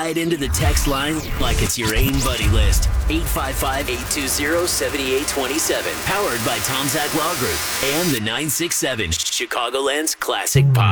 Slide into the text line like it's your AIM buddy list. 855-820-7827. Powered by Tom Zach Law Group and the 967 Chicagoland's Classic Pop.